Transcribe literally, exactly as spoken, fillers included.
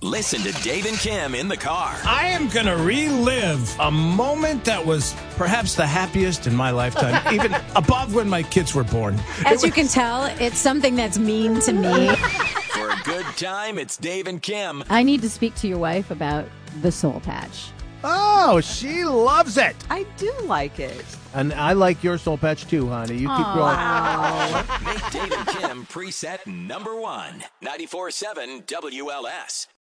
Listen to Dave and Kim in the car. I am going to relive a moment that was perhaps the happiest in my lifetime, even above when my kids were born. As you can tell, it's something that's mean to me. For a good time, it's Dave and Kim. I need to speak to your wife about the soul patch. Oh, she loves it. I do like it. And I like your soul patch too, honey. You keep Make Dave and Kim preset number one. ninety-four point seven W L S.